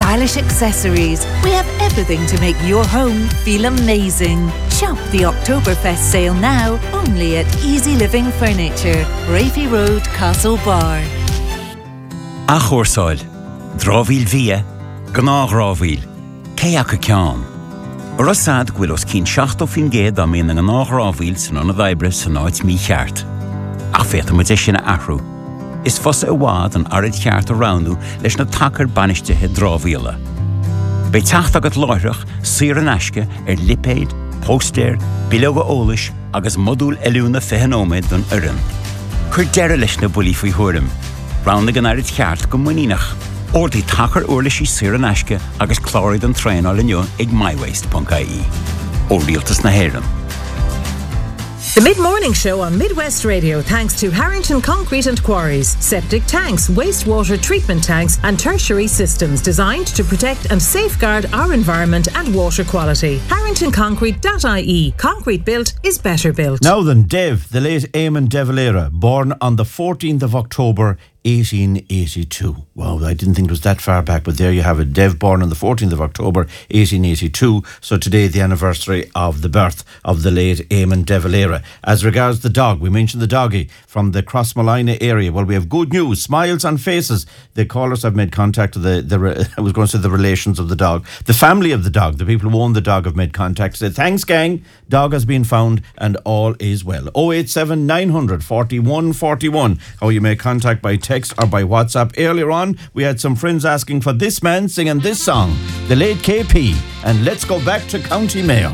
stylish accessories. We have everything to make your home feel amazing. Shop the Oktoberfest sale now, only at Easy Living Furniture, Rafi Road, Castlebar. A chóirsáil, drábhíl bhia, gnáthrábhíl, céach a ceann. Rosad gwylos cyn 7 am un yn gnáthrábhíl sy'n o'n y ddaibre sy'n oed mi cheart. Ach fet am ydysyn a ahrw. Is fos y wad yn arid cheart o rawnw leis na tacar baniste he drábhíle. Bei tacht agad láirech, sir an asce lipéid, póster, bilog o ólis agus modúl eliúna fehanómed don urin. Cur deire leis na buli fwy hwyrym. Rawnna gan arid cheart go muinach. Ordi tacar urlis I sir an asce agus clórid an trein all inyo ag mywaste.ie. Ordialtas na héireann. The Mid-Morning Show on Midwest Radio thanks to Harrington Concrete and Quarries, septic tanks, wastewater treatment tanks and tertiary systems designed to protect and safeguard our environment and water quality. HarringtonConcrete.ie. Concrete built is better built. Now then, Dev, the late Eamon de Valera, born on the 14th of October 1882. Wow, I didn't think it was that far back, but there you have it. Dev born on the 14th of October 1882. So today the anniversary of the birth of the late Eamon de Valera. As regards the dog, we mentioned the doggy from the Crossmolina area. Well, we have good news. Smiles on faces. The callers have made contact with I was going to say the relations of the dog. The family of the dog, the people who own the dog have made contact. Said, thanks gang, dog has been found and all is well. 087 900 41 41. How you make contact by text or by WhatsApp. Earlier on, we had some friends asking for this man singing this song, the late KP, and let's go back to County Mayo.